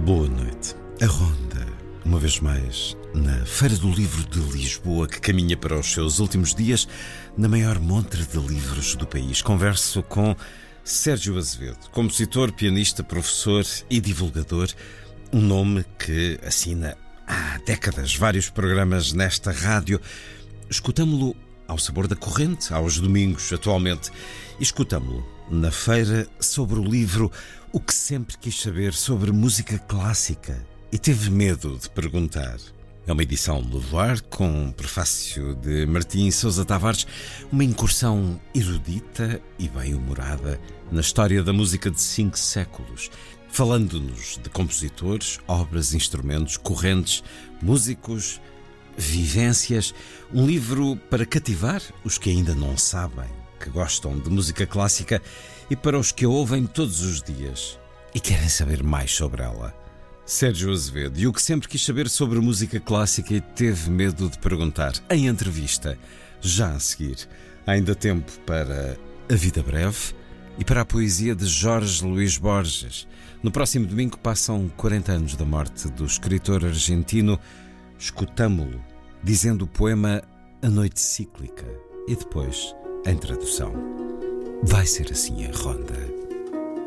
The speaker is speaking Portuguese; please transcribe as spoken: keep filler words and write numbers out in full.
Boa noite. A Ronda, uma vez mais, na Feira do Livro de Lisboa, que caminha para os seus últimos dias na maior montra de livros do país. Converso com Sérgio Azevedo, compositor, pianista, professor e divulgador, um nome que assina há décadas vários programas nesta rádio. Escutamo-lo ao sabor da corrente, aos domingos, atualmente. E escutamo-lo na feira sobre o livro O que sempre quis saber sobre música clássica e teve medo de perguntar. É uma edição Levoar com prefácio de Martim Sousa Tavares, uma incursão erudita e bem-humorada na história da música de cinco séculos, falando-nos de compositores, obras, instrumentos, correntes, músicos, vivências. Um livro para cativar os que ainda não sabem, que gostam de música clássica, e para os que a ouvem todos os dias e querem saber mais sobre ela. Sérgio Azevedo, e o que sempre quis saber sobre música clássica e teve medo de perguntar, em entrevista, já a seguir. Há ainda tempo para A Vida Breve e para a poesia de Jorge Luís Borges. No próximo domingo passam quarenta anos da morte do escritor argentino. Escutamo-lo dizendo o poema A Noite Cíclica e depois, em tradução, vai ser assim a Ronda.